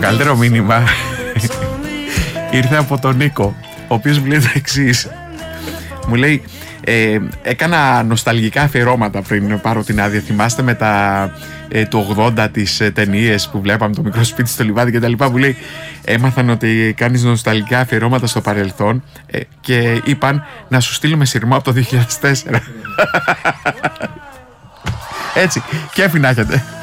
καλύτερο μήνυμα ήρθε από τον Νίκο, ο οποίος μου λέει το εξής. Μου λέει, έκανα νοσταλγικά αφιερώματα πριν πάρω την άδεια. Θυμάστε με του 80 τις ταινίες που βλέπαμε, το μικρό σπίτι στο λιβάδι και τα λοιπά. Μου λέει, έμαθαν ότι κάνεις νοσταλγικά αφιερώματα στο παρελθόν και είπαν να σου στείλουμε σειρμό από το 2004. Έτσι, κέφι να έχετε.